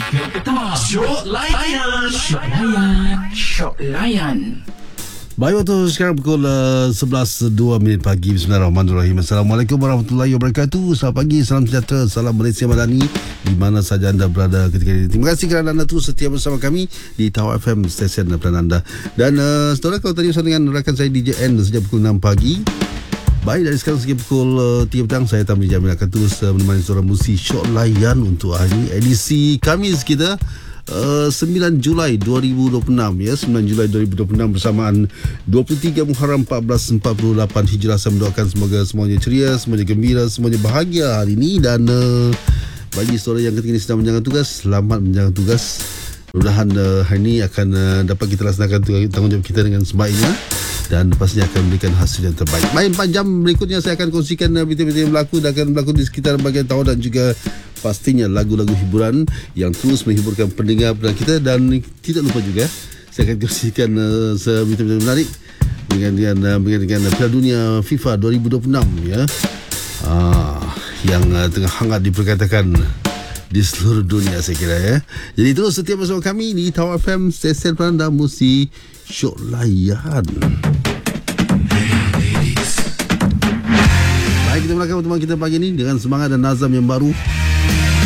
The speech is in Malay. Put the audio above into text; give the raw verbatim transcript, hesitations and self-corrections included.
Yang pertama, Syok Layan. Syok Layan. Syok Layan. Baik, waktu sekarang pukul uh, sebelas dua minit pagi. Bismillahirrahmanirrahim. Assalamualaikum warahmatullahi wabarakatuh. Selamat pagi, salam sejahtera, salam Malaysia Madani di mana saja anda berada ketika ini. Terima kasih kerana anda terus setia bersama kami di Tawar F M, stesen pilihan anda. Dan uh, saudara, kalau tadi bersama dengan rakan saya D J N sejak pukul enam pagi. Baik, dari sekarang sehingga pukul uh, tiga petang, saya Tamri Jamil akan terus uh, menemani saudara musi Syok Layan untuk hari ini, edisi Khamis kita. Uh, sembilan Julai dua ribu dua puluh enam, ya, sembilan Julai dua ribu dua puluh enam bersamaan dua puluh tiga Muharram empat belas empat puluh lapan Hijrah. Saya mendoakan semoga semuanya ceria, semuanya gembira, semuanya bahagia hari ini. Dan uh, bagi saudara yang ketika ini sedang menjalankan tugas, selamat menjalankan tugas. Mudah-mudahan uh, hari ini akan uh, dapat kita laksanakan tanggungjawab kita dengan sebaiknya dan pastinya akan memberikan hasil yang terbaik. Baik, empat jam berikutnya saya akan kongsikan uh, berita-berita yang berlaku dan akan berlaku di sekitar bahagian tahun, dan juga pastinya lagu-lagu hiburan yang terus menghiburkan pendengar pendengar kita. Dan tidak lupa juga saya akan kongsikan uh, berita-berita menarik dengan dengan, uh, dengan, dengan Piala Dunia FIFA dua ribu dua puluh enam, ya, uh, yang uh, tengah hangat diperkatakan di seluruh dunia, saya kira, ya. Jadi terus setia bersama kami di Tawar F M, stesen anda musi Syok Layan. Baik, kita mulakan pertemuan kita pagi ini dengan semangat dan nazam yang baru.